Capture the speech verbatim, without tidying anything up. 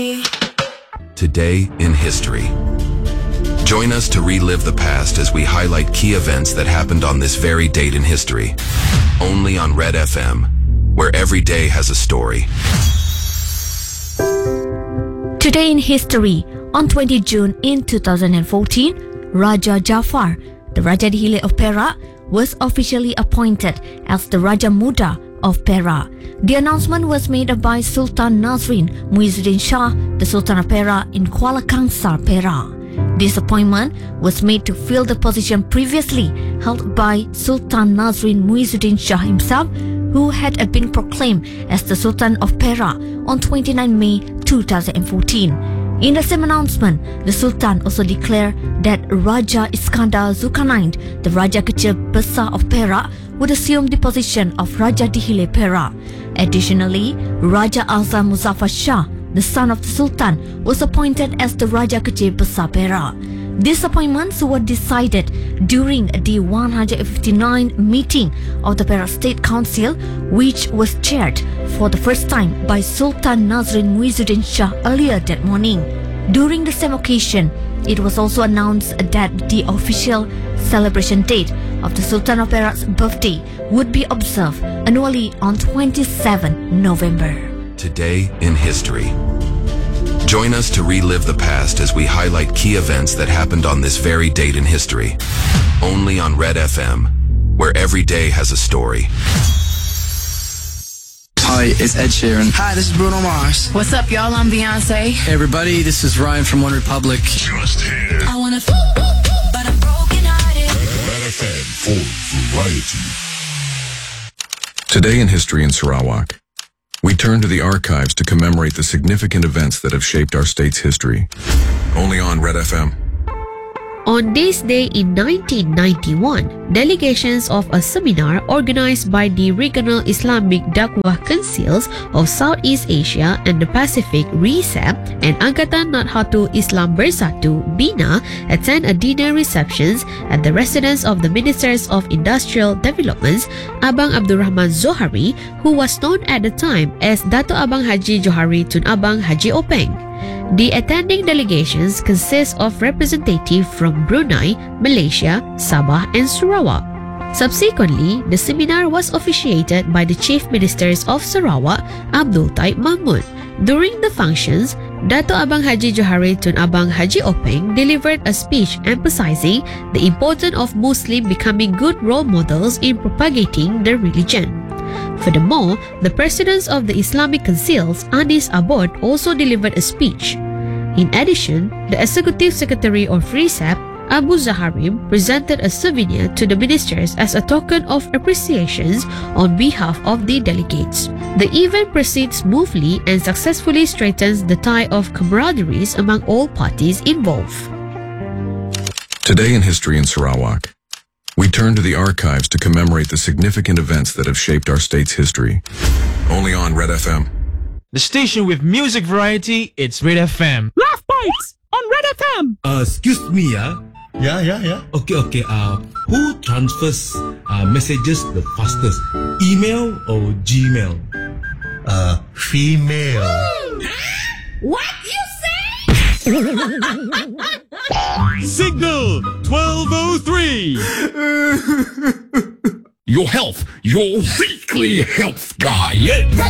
Today in history. Join us to relive the past as we highlight key events that happened on this very date in history. Only on Red F M, where every day has a story. Today in history, on the twentieth of June in two thousand fourteen, Raja Jafar, the Raja Dihile of Perak, was officially appointed as the Raja Muda of Perak. The announcement was made by Sultan Nazrin Muizzuddin Shah, the Sultan of Perak, in Kuala Kangsar, Perak. This appointment was made to fill the position previously held by Sultan Nazrin Muizzuddin Shah himself, who had been proclaimed as the Sultan of Perak on the twenty-ninth of May two thousand fourteen. In the same announcement, the Sultan also declared that Raja Iskandar Zulkarnain, the Raja Kecil Besar of Perak, would assume the position of Raja Dihile Perak. Additionally, Raja Azam Muzaffar Shah, the son of the Sultan, was appointed as the Raja Kecil Besar Perak. These appointments were decided during the one hundred fifty-ninth meeting of the Perak State Council, which was chaired for the first time by Sultan Nazrin Muizzuddin Shah earlier that morning. During the same occasion, it was also announced that the official celebration date of the Sultan of Perak's birthday would be observed annually on the twenty-seventh of November. Today in history. Join us to relive the past as we highlight key events that happened on this very date in history. Only on Red F M, where every day has a story. Hi, it's Ed Sheeran. Hi, this is Bruno Mars. What's up, y'all? I'm Beyonce. Hey, everybody, this is Ryan from One Republic. Just here. I wanna f- but I'm broken hearted. Red F M for variety. Today in history in Sarawak. We turn to the archives to commemorate the significant events that have shaped our state's history. Only on Red F M. On this day in nineteen ninety-one, delegations of a seminar organized by the Regional Islamic Dakwah Councils of Southeast Asia and the Pacific (R I S E P) and Angkatan Nahdlatul Islam Bersatu (B I N A) attend a dinner reception at the residence of the Ministers of Industrial Developments, Abang Abdul Rahman Johari, who was known at the time as Dato' Abang Haji Johari Tun Abang Haji Openg. The attending delegations consist of representatives from Brunei, Malaysia, Sabah and Sarawak. Subsequently, the seminar was officiated by the Chief Ministers of Sarawak, Abdul Taib Mahmud. During the functions, Dato' Abang Haji Johari Tun Abang Haji Openg delivered a speech emphasizing the importance of Muslims becoming good role models in propagating their religion. Furthermore, the president of the Islamic Councils, Anis Abod, also delivered a speech. In addition, the Executive Secretary of R I S E P, Abu Zaharim, presented a souvenir to the ministers as a token of appreciation on behalf of the delegates. The event proceeds smoothly and successfully strengthens the tie of camaraderie among all parties involved. Today in history in Sarawak. We turn to the archives to commemorate the significant events that have shaped our state's history. Only on Red F M. The station with music variety, it's Red F M. Laugh Bites on Red F M. Uh, excuse me, ah. Yeah, yeah, yeah. Okay, okay. Uh, who transfers uh, messages the fastest? Email or Gmail? Uh, female. What you say? Signal twelve oh three. Your health, your weekly health guide.